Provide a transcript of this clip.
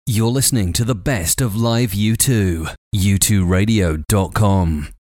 You're listening to the best of live U2. U2Radio.com.